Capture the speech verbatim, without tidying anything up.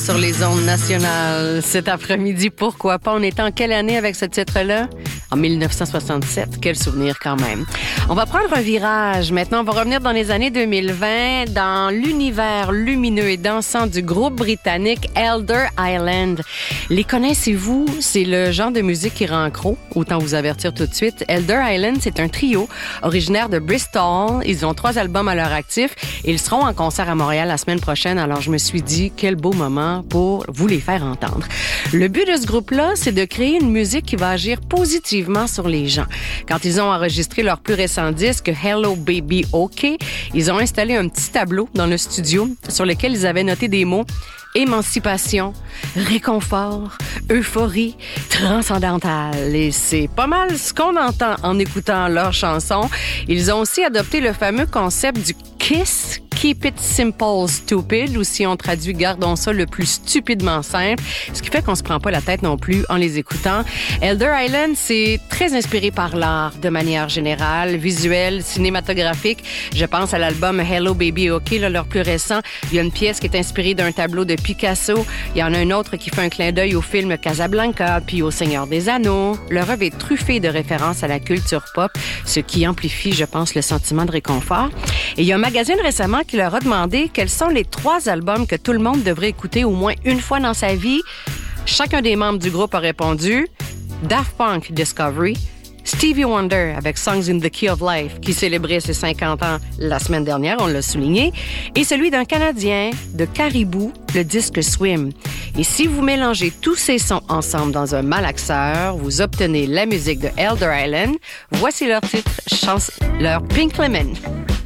sur les ondes nationales cet après-midi. Pourquoi pas? On est en quelle année avec ce titre-là? En dix-neuf cent soixante-sept. Quel souvenir quand même. On va prendre un virage. Maintenant, on va revenir dans les années deux mille vingt dans l'univers lumineux et dansant du groupe britannique Elder Island. Les connaissez-vous? C'est le genre de musique qui rend accro. Autant vous avertir tout de suite. Elder Island, c'est un trio originaire de Bristol. Ils ont trois albums à leur actif. Ils seront en concert à Montréal la semaine prochaine. Alors, je me suis dit, quel beau moment pour vous les faire entendre. Le but de ce groupe-là, c'est de créer une musique qui va agir positivement sur les gens. Quand ils ont enregistré leur plus récent disque, Hello Baby OK, ils ont installé un petit tableau dans le studio sur lequel ils avaient noté des mots émancipation, réconfort, euphorie, transcendantale. Et c'est pas mal ce qu'on entend en écoutant leurs chansons. Ils ont aussi adopté le fameux concept du KISS, Keep It Simple Stupid, ou si on traduit, gardons ça le plus stupidement simple, ce qui fait qu'on se prend pas la tête non plus en les écoutant. Elder Island, c'est très inspiré par l'art de manière générale, visuel, cinématographique. Je pense à l'album Hello Baby OK, là, leur plus récent. Il y a une pièce qui est inspirée d'un tableau de Picasso. Il y en a un autre qui fait un clin d'œil au film Casablanca, puis au Seigneur des Anneaux. Leur œuvre est truffée de références à la culture pop, ce qui amplifie, je pense, le sentiment de réconfort. Et il y a un magazine récemment qui leur a demandé quels sont les trois albums que tout le monde devrait écouter au moins une fois dans sa vie. Chacun des membres du groupe a répondu Daft Punk Discovery, Stevie Wonder avec Songs in the Key of Life qui célébrait ses cinquante ans la semaine dernière, on l'a souligné, et celui d'un Canadien de Caribou, le disque Swim. Et si vous mélangez tous ces sons ensemble dans un malaxeur, vous obtenez la musique de Elder Island. Voici leur titre, chance, leur Pink Lemon.